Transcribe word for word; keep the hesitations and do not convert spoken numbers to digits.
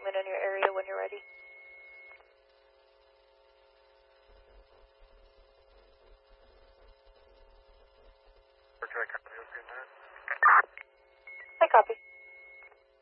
treatment in your area when you're ready. Where can I copy? Okay, I copy.